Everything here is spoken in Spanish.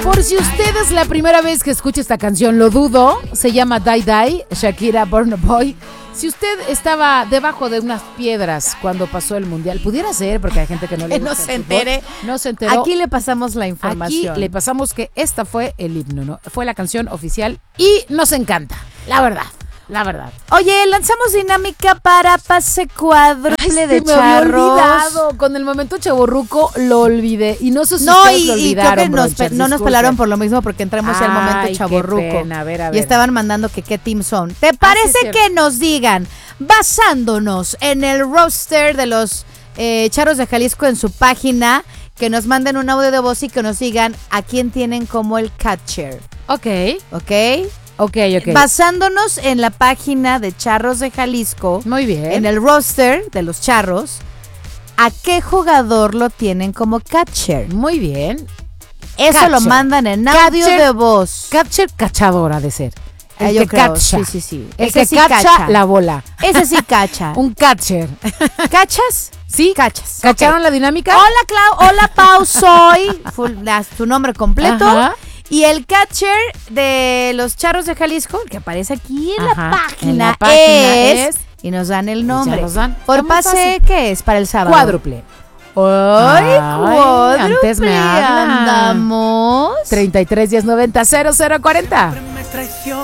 Por si usted es la primera vez que escucha esta canción, lo dudo, se llama Die Die, Shakira, Burna Boy. Si usted estaba debajo de unas piedras cuando pasó el mundial, pudiera ser, porque hay gente que no le gusta no se entere. No se enteró. Aquí le pasamos la información. Aquí le pasamos que esta fue el himno, ¿no? Fue la canción oficial y nos encanta, la verdad. La verdad. Oye, lanzamos dinámica para pase cuádruple de me había charros. olvidado. Con el momento chavorruco lo olvidé. Y no sé si No, ustedes lo y creo olvidaron, que Bronchers, no nos disculpen. pelaron por lo mismo porque entramos al momento chavorruco. Qué pena. A ver. Y estaban mandando que qué team son. ¿Te parece sí, que nos digan, basándonos en el roster de los charros de Jalisco en su página, que nos manden un audio de voz y que nos digan a quién tienen como el catcher? Ok. ¿Ok? Basándonos en la página de Charros de Jalisco, Muy bien. en el roster de los charros, ¿a qué jugador lo tienen como catcher? Muy bien. Eso Catcher. lo mandan en audio Catcher. de voz. Catcher cachadora de ser. El Yo que creo. cacha. Sí. El Ese que sí cacha la bola. Ese sí cacha. Un catcher. ¿Cachas? ¿Sí? Cachas. ¿Cacharon Ok. la dinámica? Hola, Clau. Hola, Pau. Soy. Tu nombre completo. Ajá. Y el catcher de los Charros de Jalisco, el que aparece aquí en Ajá, la página, en la página es- y nos dan el nombre. Ya nos dan. Por Está muy pase, fácil. ¿qué es? Para el sábado. Cuádruple. ¡Ay, cuádruple! antes me hablan. Andamos. 33 10 90 00 40. Me traicionas.